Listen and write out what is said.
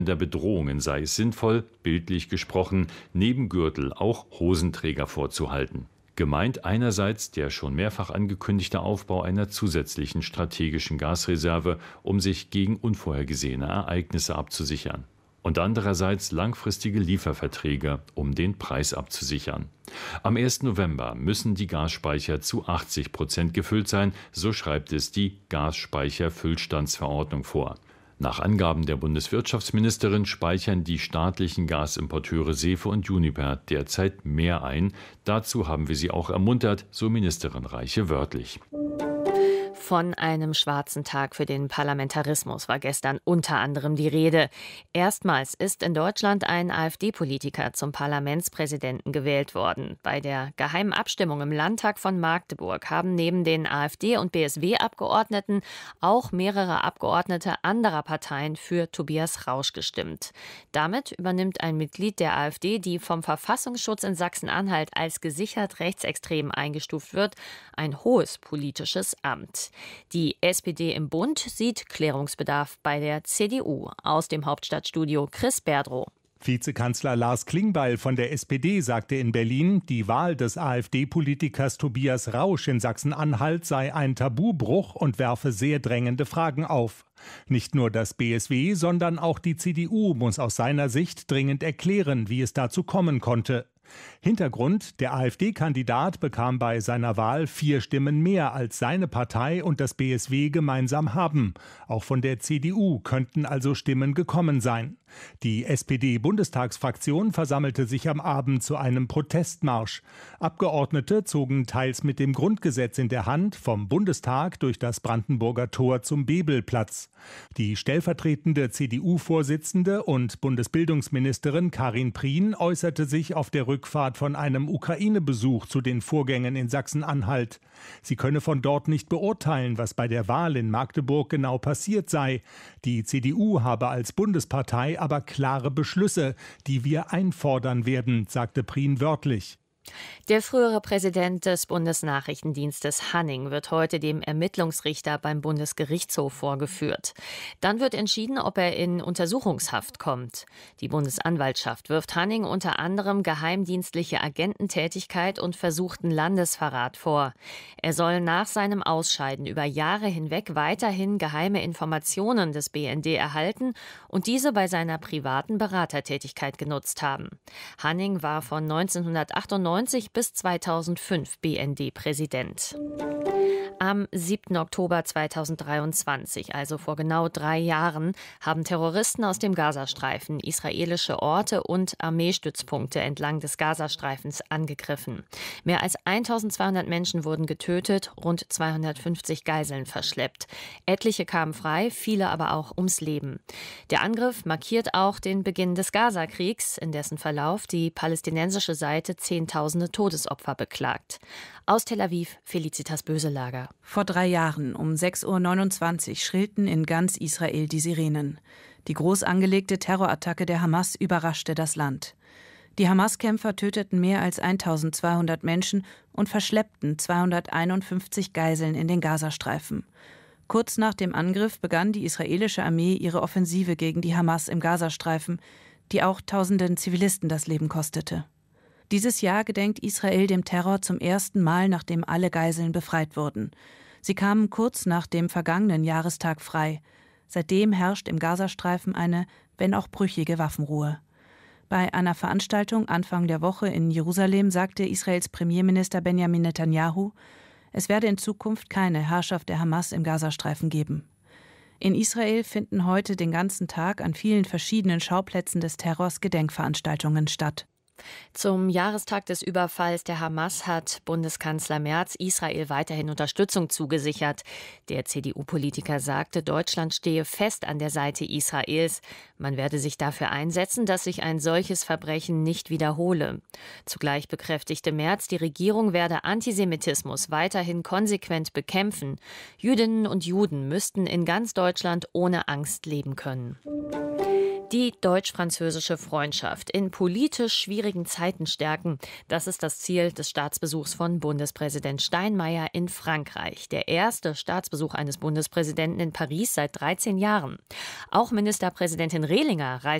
der Bedrohungen sei es sinnvoll, bildlich gesprochen, neben Gürtel auch Hosenträger vorzuhalten. Gemeint einerseits der schon mehrfach angekündigte Aufbau einer zusätzlichen strategischen Gasreserve, um sich gegen unvorhergesehene Ereignisse abzusichern. Und andererseits langfristige Lieferverträge, um den Preis abzusichern. Am 1. November müssen die Gasspeicher zu 80% gefüllt sein, so schreibt es die Gasspeicherfüllstandsverordnung vor. Nach Angaben der Bundeswirtschaftsministerin speichern die staatlichen Gasimporteure Sefe und Uniper derzeit mehr ein. Dazu haben wir sie auch ermuntert, so Ministerin Reiche wörtlich. Von einem schwarzen Tag für den Parlamentarismus war gestern unter anderem die Rede. Erstmals ist in Deutschland ein AfD-Politiker zum Parlamentspräsidenten gewählt worden. Bei der geheimen Abstimmung im Landtag von Magdeburg haben neben den AfD- und BSW-Abgeordneten auch mehrere Abgeordnete anderer Parteien für Tobias Rausch gestimmt. Damit übernimmt ein Mitglied der AfD, die vom Verfassungsschutz in Sachsen-Anhalt als gesichert rechtsextrem eingestuft wird, ein hohes politisches Amt. Die SPD im Bund sieht Klärungsbedarf bei der CDU. Aus dem Hauptstadtstudio Chris Berdrow. Vizekanzler Lars Klingbeil von der SPD sagte in Berlin, die Wahl des AfD-Politikers Tobias Rausch in Sachsen-Anhalt sei ein Tabubruch und werfe sehr drängende Fragen auf. Nicht nur das BSW, sondern auch die CDU muss aus seiner Sicht dringend erklären, wie es dazu kommen konnte. Hintergrund: Der AfD-Kandidat bekam bei seiner Wahl 4 Stimmen mehr, als seine Partei und das BSW gemeinsam haben. Auch von der CDU könnten also Stimmen gekommen sein. Die SPD-Bundestagsfraktion versammelte sich am Abend zu einem Protestmarsch. Abgeordnete zogen teils mit dem Grundgesetz in der Hand vom Bundestag durch das Brandenburger Tor zum Bebelplatz. Die stellvertretende CDU-Vorsitzende und Bundesbildungsministerin Karin Prien äußerte sich auf der Rückfahrt von einem Ukraine-Besuch zu den Vorgängen in Sachsen-Anhalt. Sie könne von dort nicht beurteilen, was bei der Wahl in Magdeburg genau passiert sei. Die CDU habe als Bundespartei aber klare Beschlüsse, die wir einfordern werden, sagte Prien wörtlich. Der frühere Präsident des Bundesnachrichtendienstes Hanning wird heute dem Ermittlungsrichter beim Bundesgerichtshof vorgeführt. Dann wird entschieden, ob er in Untersuchungshaft kommt. Die Bundesanwaltschaft wirft Hanning unter anderem geheimdienstliche Agententätigkeit und versuchten Landesverrat vor. Er soll nach seinem Ausscheiden über Jahre hinweg weiterhin geheime Informationen des BND erhalten und diese bei seiner privaten Beratertätigkeit genutzt haben. Hanning war von 1998 bis 2005 BND-Präsident. Am 7. Oktober 2023, also vor genau 3 Jahren, haben Terroristen aus dem Gazastreifen israelische Orte und Armeestützpunkte entlang des Gazastreifens angegriffen. Mehr als 1200 Menschen wurden getötet, rund 250 Geiseln verschleppt. Etliche kamen frei, viele aber auch ums Leben. Der Angriff markiert auch den Beginn des Gazakriegs, in dessen Verlauf die palästinensische Seite Zehntausende Todesopfer beklagt. Aus Tel Aviv, Felicitas Böselager. Vor 3 Jahren um 6:29 Uhr schrillten in ganz Israel die Sirenen. Die groß angelegte Terrorattacke der Hamas überraschte das Land. Die Hamas-Kämpfer töteten mehr als 1200 Menschen und verschleppten 251 Geiseln in den Gazastreifen. Kurz nach dem Angriff begann die israelische Armee ihre Offensive gegen die Hamas im Gazastreifen, die auch tausenden Zivilisten das Leben kostete. Dieses Jahr gedenkt Israel dem Terror zum ersten Mal, nachdem alle Geiseln befreit wurden. Sie kamen kurz nach dem vergangenen Jahrestag frei. Seitdem herrscht im Gazastreifen eine, wenn auch brüchige Waffenruhe. Bei einer Veranstaltung Anfang der Woche in Jerusalem sagte Israels Premierminister Benjamin Netanyahu, es werde in Zukunft keine Herrschaft der Hamas im Gazastreifen geben. In Israel finden heute den ganzen Tag an vielen verschiedenen Schauplätzen des Terrors Gedenkveranstaltungen statt. Zum Jahrestag des Überfalls der Hamas hat Bundeskanzler Merz Israel weiterhin Unterstützung zugesichert. Der CDU-Politiker sagte, Deutschland stehe fest an der Seite Israels. Man werde sich dafür einsetzen, dass sich ein solches Verbrechen nicht wiederhole. Zugleich bekräftigte Merz, die Regierung werde Antisemitismus weiterhin konsequent bekämpfen. Jüdinnen und Juden müssten in ganz Deutschland ohne Angst leben können. Die deutsch-französische Freundschaft in politisch schwierigen Zeiten stärken. Das ist das Ziel des Staatsbesuchs von Bundespräsident Steinmeier in Frankreich. Der erste Staatsbesuch eines Bundespräsidenten in Paris seit 13 Jahren. Auch Ministerpräsidentin Rehlinger reist